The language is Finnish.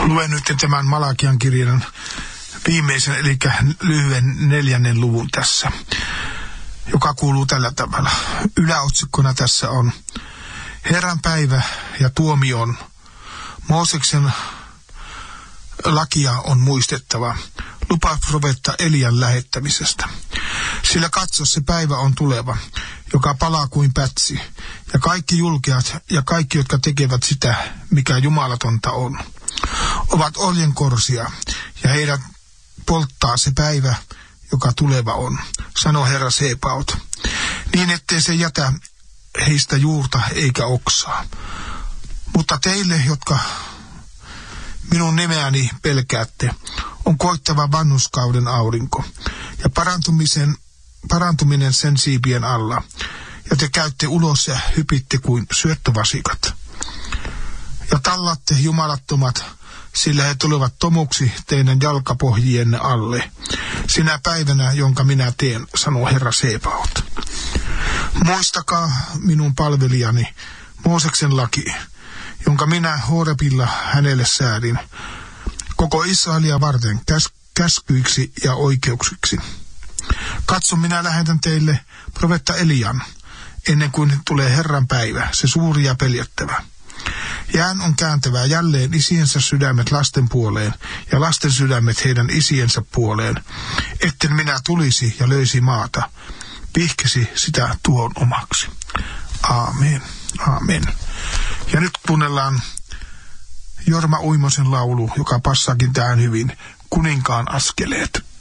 Luen nyt tämän Malakian kirjan viimeisen, eli lyhyen 4. luvun tässä, joka kuuluu tällä tavalla. Yläotsikkona tässä on Herran päivä ja tuomion. Mooseksen lakia on muistettava. Lupaus profeetta Elian lähettämisestä. Sillä katso, se päivä on tuleva, joka palaa kuin pätsi, ja kaikki julkeat ja kaikki, jotka tekevät sitä, mikä jumalatonta on, ovat oljenkorsia, ja heidät polttaa se päivä, joka tuleva on, sanoo Herra Sebaot, niin ettei se jätä heistä juurta eikä oksaa. Mutta teille, jotka minun nimeäni pelkäätte, on koittava vanhuskauden aurinko ja parantuminen sen siipien alla, ja te käytte ulos ja hypitte kuin syöttövasikat. Ja tallatte jumalattomat, sillä he tulevat tomuksi teidän jalkapohjienne alle, sinä päivänä, jonka minä teen, sanoo Herra Sebaot. Muistakaa minun palvelijani, Mooseksen laki, jonka minä Horebilla hänelle säädin, koko Israelia varten käskyiksi ja oikeuksiksi. Katso, minä lähetän teille profeetta Elian, ennen kuin tulee Herran päivä, se suuri ja peljättävä. Jään on kääntävää jälleen isiensä sydämet lasten puoleen ja lasten sydämet heidän isiensä puoleen, etten minä tulisi ja löisi maata, pihkisi sitä tuon omaksi. Aamen. Aamen. Ja nyt kuunnellaan Jorma Uimosen laulu, joka passaakin tähän hyvin, Kuninkaan askeleet.